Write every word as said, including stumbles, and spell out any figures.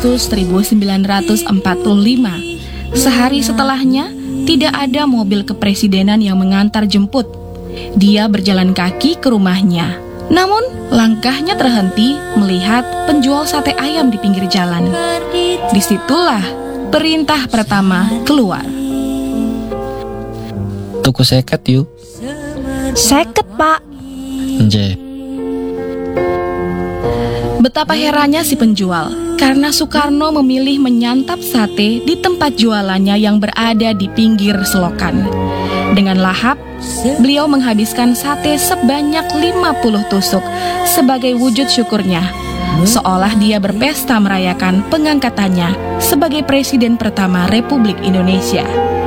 Agustus seribu sembilan ratus empat puluh lima. Sehari setelahnya, tidak ada mobil kepresidenan yang mengantar jemput. Dia berjalan kaki ke rumahnya. Namun, langkahnya terhenti melihat penjual sate ayam di pinggir jalan. Disitulah perintah pertama keluar. Tuku seket yuk. Seket, Pak. Nje. Betapa herannya si penjual, karena Soekarno memilih menyantap sate di tempat jualannya yang berada di pinggir selokan. Dengan lahap, beliau menghabiskan sate sebanyak lima puluh tusuk sebagai wujud syukurnya, seolah dia berpesta merayakan pengangkatannya sebagai Presiden pertama Republik Indonesia.